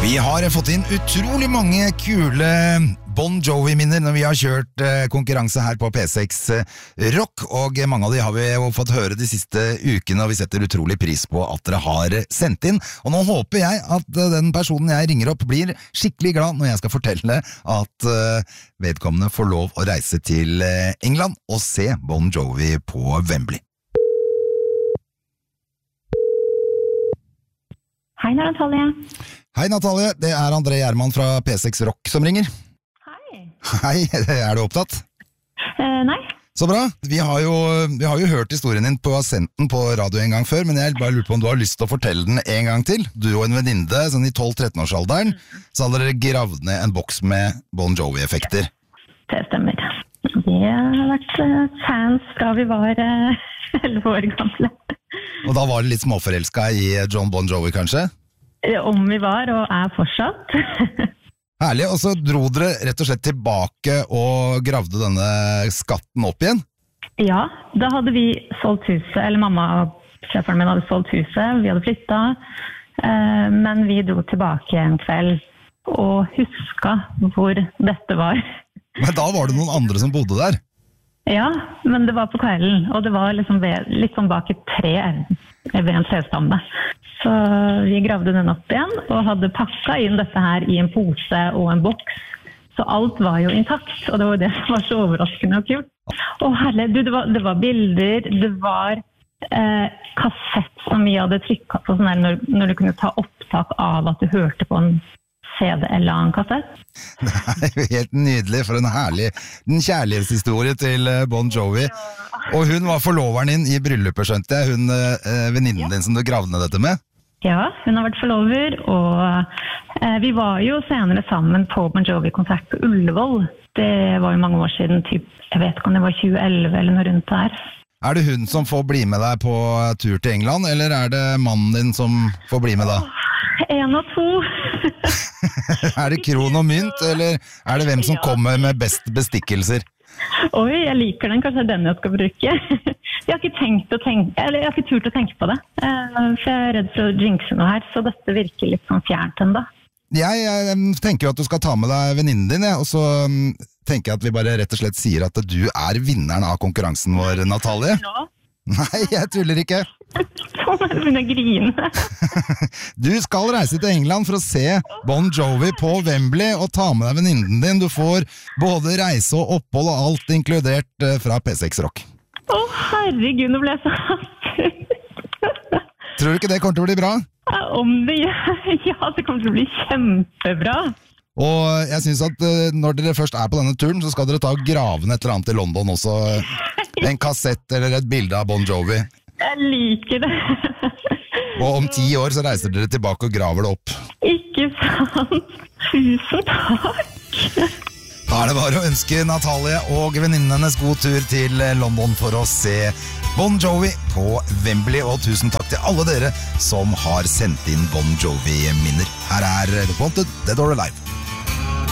Vi har fått inn utrolig mange kule Bon Jovi-minner når vi har kjørt konkurranse her på P6 Rock, og mange av de har vi jo fått høre de siste ukene, og vi setter utrolig pris på at dere har sendt inn. Og nå håper jeg at den personen jeg ringer opp blir skikkelig glad når jeg skal fortelle at vedkommende får lov å reise til England og se Bon Jovi på Wembley. Hei, Natalie. Hei Natalie, det er André Gjerman fra P6 Rock som ringer. Hei, er du opptatt? Nei. Så bra. Vi har jo hørt historien din på Ascenten på radio en gang før, men jeg bare lurer på om du har lyst til å fortelle den en gang til. Du og en venninne, sånn i 12-13-årsalderen, så hadde dere gravd ned en boks med Bon Jovi-effekter. Det stemmer. Vi har vært fans fra vi var 11 år gamle. Og da var det litt småforelsket i John Bon Jovi, kanskje? Om vi var, og er fortsatt. Herlig, og så dro dere rett og slett tilbake og gravde denne skatten opp igjen? Ja, da hadde vi solgt huset, eller mamma og sjeferen min hadde solgt huset, vi hadde flyttet, men vi dro tilbake en kveld og husket hvor dette var. Men da var det noen andre som bodde der? Ja, men det var på kvelden, og det var liksom litt sånn bak et tre ved en trestamme. Så vi gravde den opp igjen, og hadde pakket inn dette her i en pose og en boks. Så alt var jo intakt, og det var det som var så overraskende og kult. Og herlig, det var bilder, det var kassett som vi hadde trykket på sånn her når du kunne ta opptak av at du hørte på en CD eller en kassett. Det er jo helt nydelig, for en kjærlighetshistorie til Bon Jovi. Og hun var forloveren din i bryllupet, skjønte jeg, hun venninnen din som du gravde ned dette med? Ja, hun har vært forlover, og vi var jo senere sammen på Bon Jovi-konsert på Ullevål. Det var jo mange år siden, jeg vet ikke om det var 2011 eller noe rundt der. Er det hun som får bli med deg på tur til England, eller er det mannen din som får bli med deg? En og to. Er det kron og mynt, eller er det hvem som kommer med best bestikkelser? Oi, jeg liker den, kanskje den jeg skal bruke. Jeg har ikke turt å tenke på det, for jeg er redd for å jinxe noe her, så dette virker litt sånn fjernt enda. Jeg tenker jo at du skal ta med deg venninnen din, og så tenker jeg at vi bare rett og slett sier at du er vinneren av konkurransen vår, Natalie. Nå? Nei, jeg tuller ikke. Så må jeg begynne å grine. Du skal reise til England for å se Bon Jovi på Wembley og ta med deg venninnen din. Du får både reise og opphold og alt inkludert fra P6 Rock. Herregud, nå ble jeg så hatt. Tror du ikke det kommer til å bli bra? Om det gjør, ja, det kommer til å bli kjempebra. Og jeg synes at når dere først er på denne turen, så skal dere ta graven et eller annet i London også. En kassett eller et bilde av Bon Jovi. Jeg liker det. Og om 10 år så reiser dere tilbake og graver det opp. Ikke sant? Tusen takk. Da er det bare å ønske Natalie og venninnen hennes god tur til London for å se Bon Jovi på Wembley. Og tusen takk til alle dere som har sendt inn Bon Jovi-minner. Her er The Wanted, Dead or Alive.